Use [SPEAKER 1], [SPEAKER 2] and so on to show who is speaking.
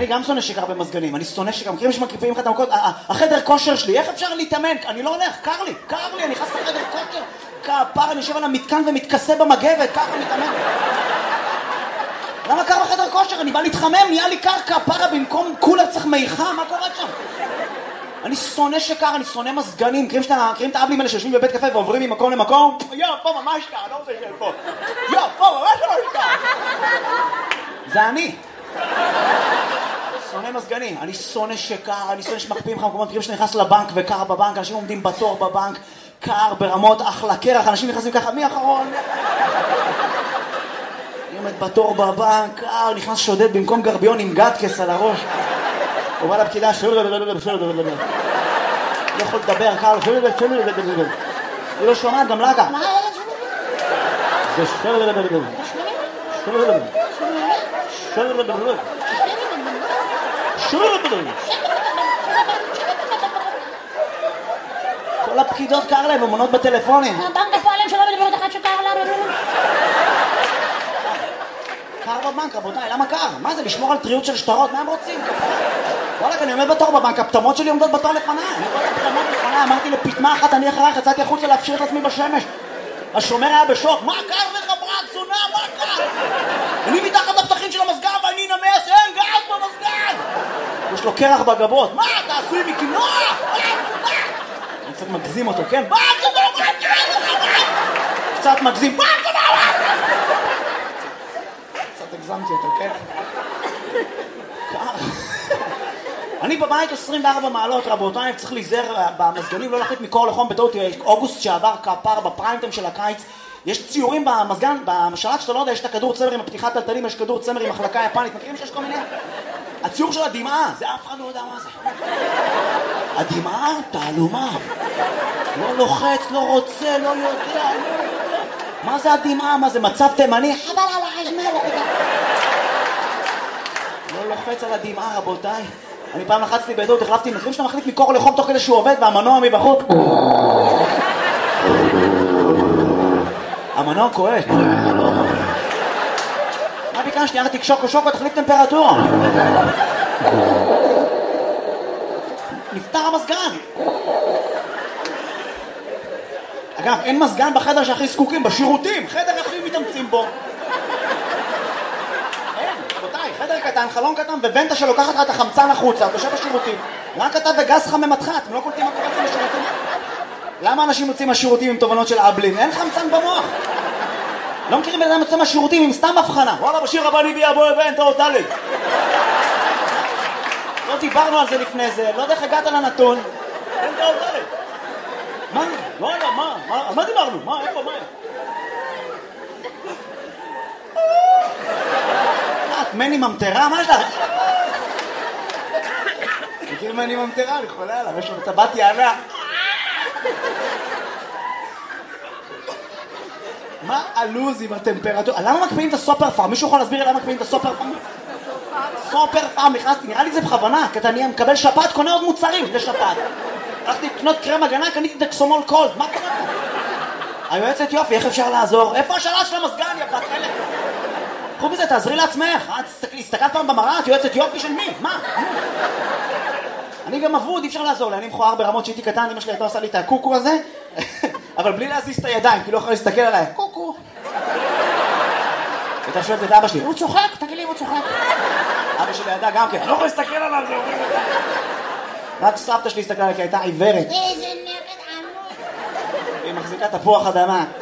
[SPEAKER 1] גם שונא שקר במזגנים, אני שונא שקר, מכירים שמקריפים לך את המקות, החדר כושר שלי, איך אפשר להתאמן? אני לא הולך, קר לי, אני נכנס לחדר כושר, כפר, אני יושב על המתקן ומתכסה במגבת, ככה מתאמן. למה קר בחדר כושר? אני בא להתחמם, נהיה לי קר, כפרה, במקום כולה צריך מיכה, מה קורה שם? אני שונא שקר, אני שונא מזגנים, מכירים את האבלים האלה שיושבים בבית קפה ועוברים ממקום למקום? פה ממש קר, לא רוצה לשאול פה. פה ממש קר. זה אני. שונא מזגנים, אני שונא שקר, אני שונא שמקפיאים לך מקומות, מכירים שנכנס לבנק וקר בבנק, אנשים עומדים בתור בבנק, קר ברמות אחלה קרח, אנשים נכנסים ככה, מי אחרון? אני עומד בתור בבנק, קר, נכנס שודד במקום גרביון עם גדקס על הראש. הוא בא לפקידה, לא יכול לדבר, קר, היא לא שומעת, גם לה גם. זה כל הפקידות קר להם, ומונות בטלפונים.
[SPEAKER 2] הבנק הפועלים שלא מדברת אחת שקר לנו.
[SPEAKER 1] קר בבנק, רבותיי, למה קר? מה זה, לשמור על טריות של שטרות? מה הם רוצים? וואלה, אני עומד בתור בבנק, הפטמות שלי עומדות בתור לפניי. אני רואה את הפטמות לפניי, אמרתי לפטמה אחת, אני אחריך, יצאתי החוצה להפשיר את עצמי בשמש. השומר היה בשוק, מה קר לך ברק, זונה, מה קר? אני מתחת לפתחים של המסגר ואני נמס, אין גז במסגר! יש לו קרח בגבות, מה, אתה עשוי מקינוע? אני קצת מגזים אותו, כן? מה קר לך? קצת מגזים, מה קר לך? קצת הגזמתי אותו, כן? קר. אני בבית 24 מעלות, רבותיי, צריך להיזהר במזגנים, לא להחליט מקור לחום בטעות. אוגוסט שעבר כפר בפריימטיים של הקיץ, יש ציורים במזגן, בשלט שאתה לא יודע, יש את הכדור צמר עם הפתיחת טלטלים, יש כדור צמר עם מחלקה יפנית, מכירים שיש כל מיני? הציור של הדמעה, זה אף אחד לא יודע מה זה. הדמעה, תעלומה. לא לוחץ, לא רוצה, לא יודע. מה זה הדמעה? מה זה מצב תימני? חבל על החשמל. לא לוחץ על הדמעה, רבותיי. אני פעם לחצתי בעדות, החלפתי, מכירים שאתה מחליט מקור לחום תוך כדי שהוא עובד והמנוע מבחוץ? המנוע כועס. מה ביקשתי? יאללה תקשוק שוקו, תחליף טמפרטורה. נפטר המזגן. אגב, אין מזגן בחדר שהכי זקוקים, בשירותים, חדר הכי מתאמצים בו. רבותיי, חדר קטן, חלון קטן, וונטה שלוקחת לך את החמצן החוצה, אתה יושב בשירותים. רק אתה וגז חממתך, אתם לא קולטים מה קורה לכם בשירותים? למה אנשים יוצאים מהשירותים עם תובנות של אבלין? אין חמצן במוח. לא מכירים בן אדם יוצא מהשירותים עם סתם הבחנה. וואלה, בשיר הבא אני ביה בואי ואין תאות דלת. לא דיברנו על זה לפני זה, לא יודע איך הגעת לנתון. אין תאות דלת. מה? וואלה, מה? על מה דיברנו? מה? איפה? מה? את מני ממטרה? מה יש לך? מכיר מני ממטרה? אני חולה עליו, יש לו טבעת יענה. מה הלוז עם הטמפרטורה? למה מקפיאים את הסופר פארם? מישהו יכול להסביר למה מקפיאים את הסופר פארם? סופר פארם, נכנסתי, נראה לי זה בכוונה, כי אתה מקבל שפעת, קונה עוד מוצרים לשפעת. הלכתי לקנות קרם הגנה, קניתי דקסומול קולד, מה קורה פה? היועצת יופי, איך אפשר לעזור? איפה השאלה של המזגן, יא בת אלה? קחו בזה, תעזרי לעצמך. הסתכלת פעם במראה, את יועצת יופי של מי? מה? אני גם אבוד, אי אפשר לעזור לי, אני מכוער ברמות שהייתי קטן, אמא שלי הייתה עושה לי את הקוקו הזה, אבל בלי להזיז את הידיים, כי לא יכולה להסתכל עליי. קוקו. הייתה שואלת את אבא שלי, הוא צוחק? תגיד לי, הוא צוחק. אבא שלי ידע גם כן, לא יכול להסתכל עליו, זה אומר. רק סבתא שלי הסתכלה עליי, כי הייתה עיוורת.
[SPEAKER 2] איזה נגד עמוד.
[SPEAKER 1] היא מחזיקה תפוח אדמה.